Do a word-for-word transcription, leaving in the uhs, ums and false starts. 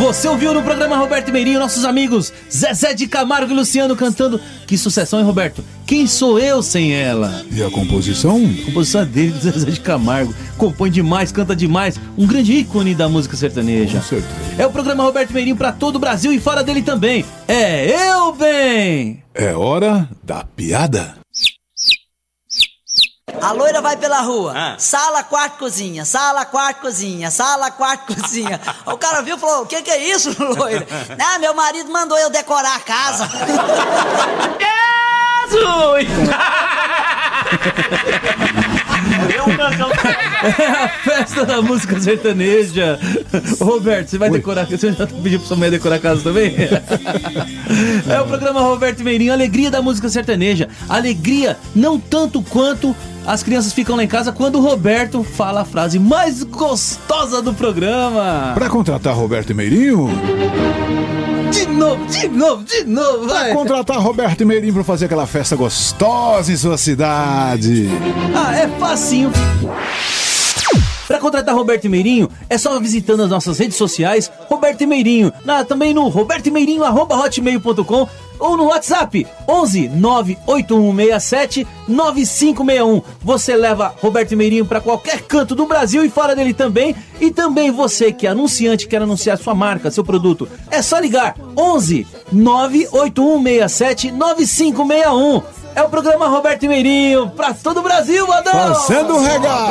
Você ouviu no programa Roberto Meirinho nossos amigos Zezé de Camargo e Luciano cantando. Que sucessão, hein, Roberto? Quem sou eu sem ela? E a composição? A composição é dele, Zezé de Camargo. Compõe demais, canta demais. Um grande ícone da música sertaneja. Com certeza. É o programa Roberto Meirinho pra todo o Brasil e fora dele também. É eu, bem! É hora da piada. A loira vai pela rua, Ah. sala, quarto, cozinha, sala, quarto, cozinha, sala, quarto, cozinha. O cara viu e falou, o que que é isso, loira? Ah, meu marido mandou eu decorar a casa. Jesus! É a festa da música sertaneja. Ô, Roberto, você vai Oi. decorar? Você já pediu pra sua mãe decorar a casa também? É o programa Roberto Meirinho, alegria da música sertaneja. Alegria não tanto quanto as crianças ficam lá em casa quando o Roberto fala a frase mais gostosa do programa. Pra contratar Roberto Meirinho? De novo, de novo, de novo, vai. Pra contratar Roberto Meirinho pra fazer aquela festa gostosa em sua cidade. Ah, é facinho. Para contratar Roberto Meirinho, é só visitando as nossas redes sociais, Roberto Meirinho, na, também no roberto meirinho arroba hotmail ponto com ou no WhatsApp onze nove oito um seis sete nove cinco seis um. Você leva Roberto Meirinho para qualquer canto do Brasil e fora dele também. E também você que é anunciante, quer anunciar sua marca, seu produto, é só ligar onze nove oito um seis sete nove cinco seis um. É o programa Roberto Meirinho para todo o Brasil, Adão! Fazendo regalo!